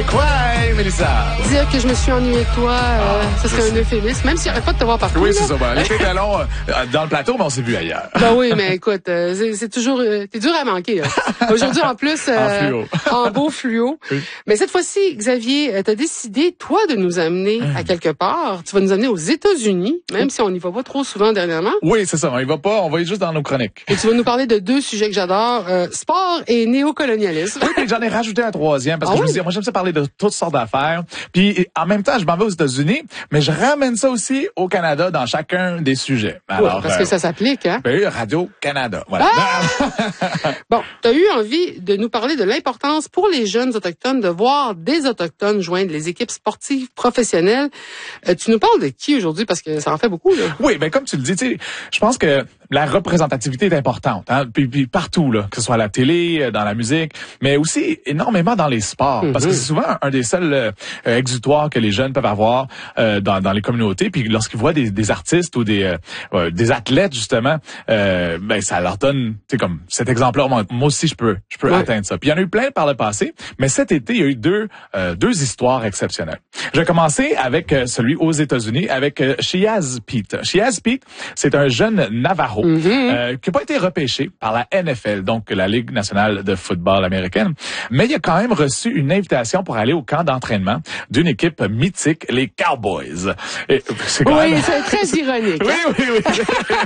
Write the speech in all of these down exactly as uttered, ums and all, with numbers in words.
quoi, hein, Mélissa? Dire que je me suis ennuyée de toi, euh, ah, ce serait un euphémisme, même s'il n'y aurait pas de te voir partout. Oui, là. c'est ça. Ben, l'été était long euh, dans le plateau, mais on s'est vu ailleurs. Ben oui, mais écoute, euh, c'est, c'est toujours... Euh, t'es dur à manquer, là. Aujourd'hui, en plus... Euh, en fluo. En beau fluo. Oui. Mais cette fois-ci, Xavier, euh, t'as décidé, toi, de nous amener mmh. à quelque part. Tu vas nous amener aux États-Unis, même si on n'y va pas trop souvent dernièrement. Oui, c'est ça. On y va pas, on va y juste dans nos chroniques. Et tu vas nous parler de deux sujets que j'adore, euh, sport et néocolonialisme. Oui, puis j'en ai rajouté un troisième, parce que ah, je oui? me dis, moi, j'aime ça parler de toutes sortes d'affaires. Puis, en même temps, je m'en vais aux États-Unis, mais je ramène ça aussi au Canada dans chacun des sujets. Alors, oui, parce euh, que ça s'applique, hein? Ben, Radio-Canada, voilà. Ah! Bon, t'as eu envie de nous parler de l'importance pour les jeunes autochtones de voir des autochtones joindre les équipes sportives professionnelles. Euh, tu nous parles de qui aujourd'hui? Parce que ça en fait beaucoup, là. Oui, ben comme tu le dis, tu sais, je pense que la représentativité est importante, hein, puis, puis partout, là, que ce soit à la télé, dans la musique, mais aussi énormément dans les sports, mm-hmm. parce que c'est souvent un des seuls euh, exutoires que les jeunes peuvent avoir euh, dans, dans les communautés, puis lorsqu'ils voient des, des artistes ou des euh, euh, des athlètes justement, euh, ben ça leur donne, tu sais, comme cet exemple-là, moi, moi aussi je peux, je peux ouais. atteindre ça. Puis il y en a eu plein par le passé, mais cet été il y a eu deux euh, deux histoires exceptionnelles. Je vais commencer avec euh, celui aux États-Unis avec euh, Shiaz Pete. Shiaz Pete, c'est un jeune Navajo. Mm-hmm. Euh, qui n'a pas été repêché par la N F L, donc la Ligue nationale de football américaine, mais il a quand même reçu une invitation pour aller au camp d'entraînement d'une équipe mythique, les Cowboys. Et c'est quand oui, même... c'est très ironique. Oui, oui, oui.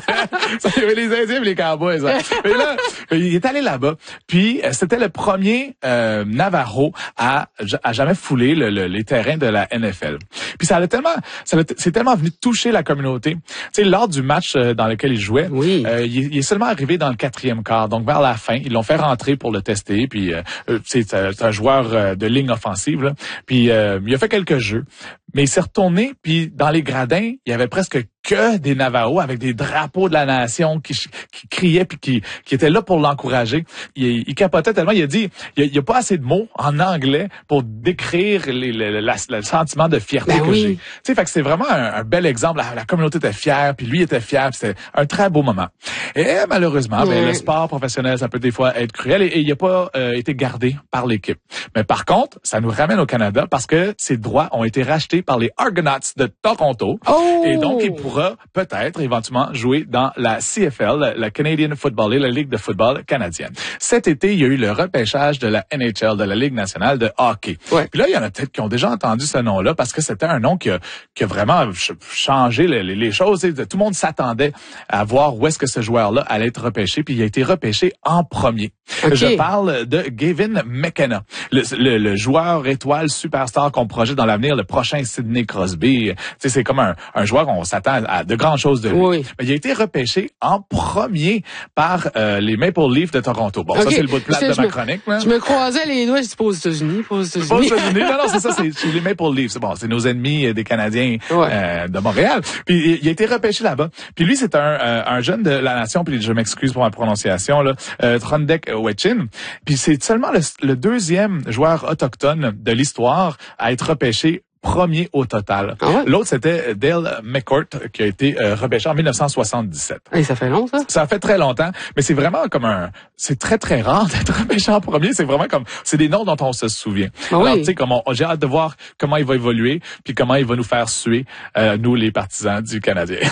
Ça y avait les Indiens et les Cowboys. Hein. Mais là, il est allé là-bas, puis c'était le premier euh, Navajo à, à jamais fouler le, le, les terrains de la N F L. Puis ça a tellement, ça a, c'est tellement venu toucher la communauté. Tu sais, lors du match dans lequel il jouait, oui. Euh, il, il est seulement arrivé dans le quatrième quart, donc vers la fin, ils l'ont fait rentrer pour le tester. Puis euh, c'est, c'est un joueur euh, de ligne offensive, là. Puis euh, il a fait quelques jeux, mais il s'est retourné. Puis dans les gradins, il y avait presque que des Navajos avec des drapeaux de la nation qui, qui criaient puis qui, qui étaient là pour l'encourager. Il, il capotait tellement. Il a dit, il n'y a, a pas assez de mots en anglais pour décrire les, les, la, le sentiment de fierté ben que oui. j'ai. Tu sais, fait que c'est vraiment un, un bel exemple. La, la communauté était fière, puis lui était fier. Puis c'était un très beau moment. Et malheureusement, oui. ben, le sport professionnel, ça peut des fois être cruel et, et il n'a pas euh, été gardé par l'équipe. Mais par contre, ça nous ramène au Canada parce que ces droits ont été rachetés par les Argonauts de Toronto. Oh! Et donc, il pourra peut-être éventuellement jouer dans la C F L, la Canadian Football League, la Ligue de football canadienne. Cet été, il y a eu le repêchage de la N H L, de la Ligue nationale de hockey. Ouais. Puis là, il y en a peut-être qui ont déjà entendu ce nom-là parce que c'était un nom qui a, qui a vraiment changé les, les choses. Tout le monde s'attendait à voir où est-ce que ce joueur-là allait être repêché, puis il a été repêché en premier. Okay. Je parle de Gavin McKenna, le, le, le joueur étoile superstar qu'on projette dans l'avenir, le prochain Sidney Crosby. Tu sais, c'est comme un, un joueur qu'on s'attend à de grandes choses de lui. Oui. Mais il a été repêché en premier par euh, les Maple Leafs de Toronto. Bon, okay. Ça, c'est le bout de plate de ma me, chronique. Là. Je me croisais les doigts, je dis pas aux États-Unis, pas aux États-Unis. Pas aux États-Unis. Non, non, c'est ça, c'est, c'est les Maple Leafs. Bon, c'est nos ennemis des Canadiens ouais. euh, de Montréal. Puis il a été repêché là-bas. Puis lui, c'est un, euh, un jeune de la nation, puis je m'excuse pour ma prononciation, là, euh, Trondek Wetchin. Puis c'est seulement le, le deuxième joueur autochtone de l'histoire à être repêché premier au total. Ah ouais? L'autre, c'était Dale McCourt, qui a été euh, repêché en dix-neuf cent soixante-dix-sept. Et ça fait long, ça? Ça fait très longtemps, mais c'est vraiment comme un... C'est très, très rare d'être repêché en premier. C'est vraiment comme... C'est des noms dont on se souvient. Ah Alors, oui. tu sais, comme on, j'ai hâte de voir comment il va évoluer, puis comment il va nous faire suer, euh, nous, les partisans du Canadien.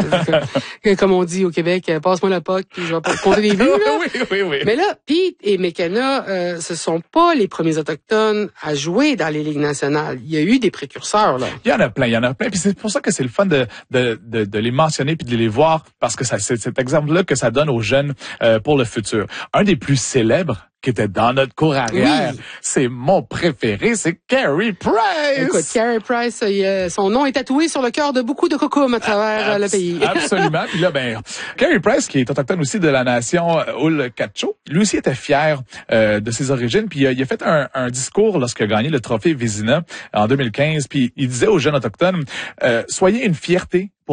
Comme on dit au Québec, passe-moi la poque, puis je vais compter des buts, là. Oui, oui, oui. Mais là, Pete et McKenna, euh, ce sont pas les premiers Autochtones à jouer dans les ligues nationales. Il y a eu des précurseurs, là. Il y en a plein, il y en a plein. Puis c'est pour ça que c'est le fun de, de, de, de les mentionner puis de les voir, parce que ça, c'est cet exemple-là que ça donne aux jeunes euh, pour le futur. Un des plus célèbres qui était dans notre cour arrière, oui. C'est mon préféré, c'est Carey Price. Écoute, Carey Price, il, euh, son nom est tatoué sur le cœur de beaucoup de cocum à travers Abs- le pays. Absolument. Puis là, ben, Carey Price, qui est autochtone aussi de la nation Ul-Cacho, lui aussi était fier euh, de ses origines. Puis euh, il a fait un, un discours lorsqu'il a gagné le trophée Vézina en deux mille quinze. Puis il disait aux jeunes autochtones, euh, soyez une fierté pour